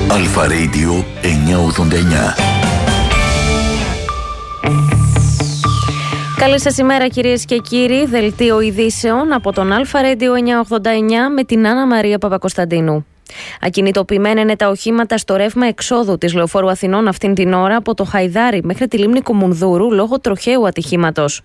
Αλφα Radio 989. Καλή σας ημέρα κυρίες και κύριοι, δελτίο ειδήσεων από τον Αλφα Radio 989 με την Άννα Μαρία Παπακοσταντίνου. Ακινητοποιημένα είναι τα οχήματα στο ρεύμα εξόδου της Λεωφόρου Αθηνών αυτήν την ώρα από το Χαϊδάρι μέχρι τη λίμνη Κουμουνδούρου λόγω τροχαίου ατυχήματος.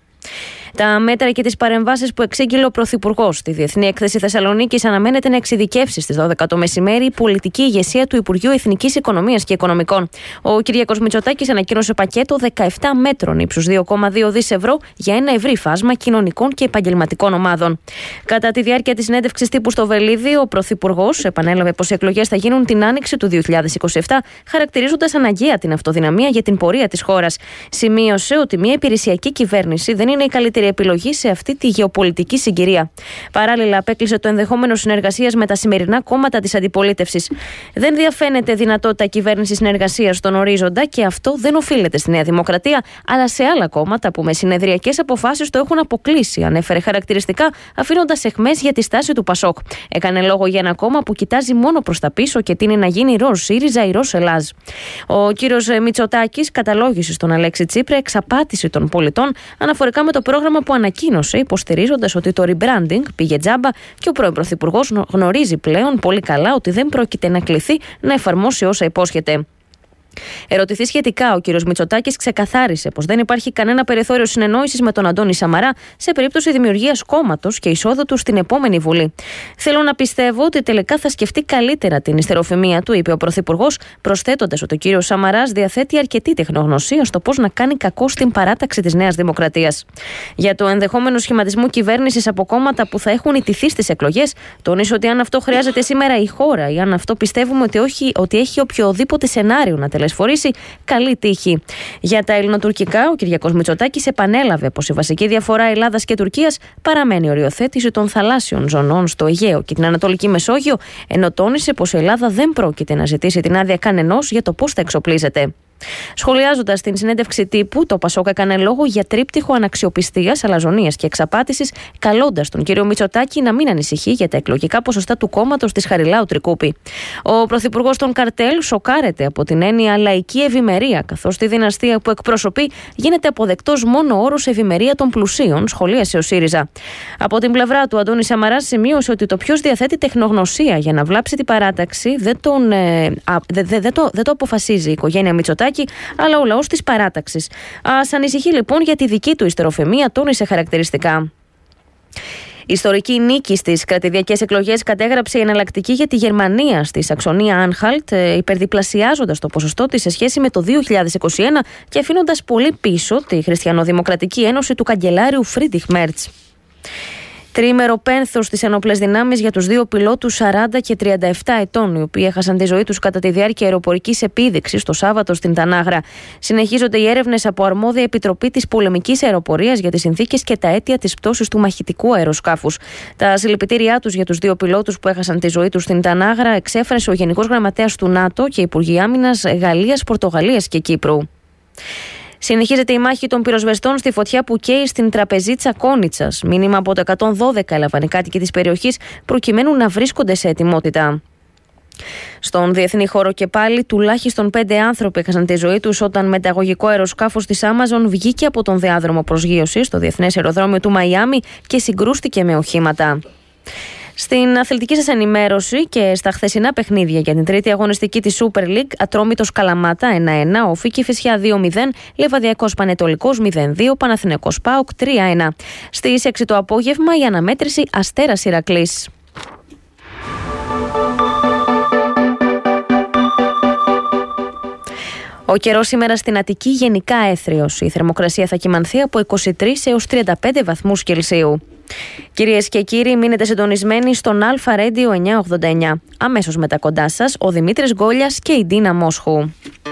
Τα μέτρα και τις παρεμβάσεις που εξήγηλε ο Πρωθυπουργός στη Διεθνή Έκθεση Θεσσαλονίκης αναμένεται να εξειδικεύσει στις 12 το μεσημέρι η πολιτική ηγεσία του Υπουργείου Εθνικής Οικονομίας και Οικονομικών. Ο Κυριάκος Μητσοτάκης ανακοίνωσε πακέτο 17 μέτρων ύψους 2,2 δις ευρώ για ένα ευρύ φάσμα κοινωνικών και επαγγελματικών ομάδων. Κατά τη διάρκεια της συνέντευξης τύπου στο Βελίδι, ο Πρωθυπουργός επανέλαβε πως οι εκλογές θα γίνουν την άνοιξη του 2027, χαρακτηρίζοντας αναγκαία την αυτοδυναμία για την πορεία της χώρας. Σημείωσε ότι μια υπηρεσιακή κυβέρνηση δεν είναι η καλύτερη επιλογή σε αυτή τη γεωπολιτική συγκυρία. Παράλληλα, απέκλεισε το ενδεχόμενο συνεργασίας με τα σημερινά κόμματα της αντιπολίτευσης. Δεν διαφαίνεται δυνατότητα κυβέρνησης συνεργασίας στον ορίζοντα και αυτό δεν οφείλεται στη Νέα Δημοκρατία, αλλά σε άλλα κόμματα που με συνεδριακές αποφάσεις το έχουν αποκλείσει, ανέφερε χαρακτηριστικά, αφήνοντας αιχμές για τη στάση του Πασόκ. Έκανε λόγο για ένα κόμμα που κοιτάζει μόνο προς τα πίσω και τείνει να γίνει ροζ ΣΥΡΙΖΑ ή ροζ Ελλάζ. Ο κύριος Μητσοτάκης καταλόγησε στον Αλέξη Τσίπρα εξαπάτηση των πολιτών αναφορικά με το πρόγραμμα που ανακοίνωσε, υποστηρίζοντας ότι το rebranding πήγε τζάμπα και ο πρώην Πρωθυπουργός γνωρίζει πλέον πολύ καλά ότι δεν πρόκειται να κληθεί να εφαρμόσει όσα υπόσχεται. Ερωτηθεί σχετικά, ο κ. Μητσοτάκης ξεκαθάρισε πως δεν υπάρχει κανένα περιθώριο συνεννόησης με τον Αντώνη Σαμαρά σε περίπτωση δημιουργίας κόμματος και εισόδου του στην επόμενη Βουλή. Θέλω να πιστεύω ότι τελικά θα σκεφτεί καλύτερα την ιστεροφημία του, είπε ο Πρωθυπουργός, προσθέτοντας ότι ο κ. Σαμαράς διαθέτει αρκετή τεχνογνωσία στο πώς να κάνει κακό στην παράταξη της Νέας Δημοκρατίας. Για το ενδεχόμενο σχηματισμό κυβέρνησης από κόμματα που θα έχουν ιτηθεί στις εκλογές, τόνισε ότι αν αυτό χρειάζεται σήμερα η χώρα ή αν αυτό πιστεύουμε ότι έχει οποιοδήποτε σενάριο να τελεσφορήσει, καλή τύχη. Για τα ελληνοτουρκικά, ο Κυριάκος Μητσοτάκης επανέλαβε πως η βασική διαφορά Ελλάδας και Τουρκίας παραμένει η οριοθέτηση των θαλάσσιων ζωνών στο Αιγαίο και την Ανατολική Μεσόγειο, ενώ τόνισε πως η Ελλάδα δεν πρόκειται να ζητήσει την άδεια κανενός για το πώς θα εξοπλίζεται. Σχολιάζοντας την συνέντευξη τύπου, το Πασόκ έκανε λόγο για τρίπτυχο αναξιοπιστίας, αλαζονίας και εξαπάτησης, καλώντας τον κύριο Μητσοτάκη να μην ανησυχεί για τα εκλογικά ποσοστά του κόμματος της Χαριλάου Τρικούπη. Ο πρωθυπουργός των καρτέλ σοκάρεται από την έννοια λαϊκή ευημερία, καθώς στη δυναστεία που εκπροσωπεί γίνεται αποδεκτός μόνο ο όρος ευημερία των πλουσίων, σχολίασε ο ΣΥΡΙΖΑ. Από την πλευρά του, Αντώνη Σαμαράς σημείωσε ότι το ποιος διαθέτει τεχνογνωσία για να βλάψει την παράταξη δεν το αποφασίζει η οικογένεια Μητσοτάκη, αλλά ο λαός της παράταξης. Ας ανησυχεί λοιπόν για τη δική του ιστεροφημία, τόνισε χαρακτηριστικά. Η ιστορική νίκη στις κρατηδιακές εκλογές κατέγραψε η εναλλακτική για τη Γερμανία στη Σαξονία Άνχαλτ, υπερδιπλασιάζοντας το ποσοστό της σε σχέση με το 2021 και αφήνοντας πολύ πίσω τη Χριστιανοδημοκρατική Ένωση του καγκελάριου Φρίντριχ Μέρτς. Τριήμερο πένθος στις ενόπλες δυνάμεις για τους δύο πιλότους 40 και 37 ετών, οι οποίοι έχασαν τη ζωή τους κατά τη διάρκεια αεροπορικής επίδειξης το Σάββατο στην Τανάγρα. Συνεχίζονται οι έρευνες από αρμόδια επιτροπή της πολεμικής αεροπορίας για τις συνθήκες και τα αίτια της πτώσης του μαχητικού αεροσκάφους. Τα συλληπιτήριά τους για τους δύο πιλότους που έχασαν τη ζωή τους στην Τανάγρα εξέφρασε ο Γενικός Γραμματέας του ΝΑΤΟ και οι Υπουργοί Άμυνας Γαλλίας, Πορτογαλίας και Κύπρου. Συνεχίζεται η μάχη των πυροσβεστών στη φωτιά που καίει στην τραπεζίτσα Κόνιτσας. Μήνυμα από το 112 έλαβαν οι κάτοικοι της περιοχής προκειμένου να βρίσκονται σε ετοιμότητα. Στον διεθνή χώρο και πάλι, τουλάχιστον 5 άνθρωποι έχασαν τη ζωή τους όταν μεταγωγικό αεροσκάφος της Amazon βγήκε από τον διάδρομο προσγείωσης στο διεθνές αεροδρόμιο του Μαϊάμι και συγκρούστηκε με οχήματα. Στην αθλητική σας ενημέρωση και στα χθεσινά παιχνίδια για την τρίτη αγωνιστική της Super League, Ατρόμητος Καλαμάτα 1-1, Όφη Κηφισιά 2-0, Λεβαδιακός Πανετολικός 0-2, Παναθηναϊκός ΠΑΟΚ 3-1. Στις 6 το απόγευμα η αναμέτρηση Αστέρας Ηρακλής. Ο καιρός σήμερα στην Αττική γενικά έθριος. Η θερμοκρασία θα κυμανθεί από 23 έως 35 βαθμούς Κελσίου. Κυρίες και κύριοι, μείνετε συντονισμένοι στον Αλφα Radio 989. Αμέσως μετά κοντά σας ο Δημήτρης Γκόλιας και η Ντίνα Μόσχου.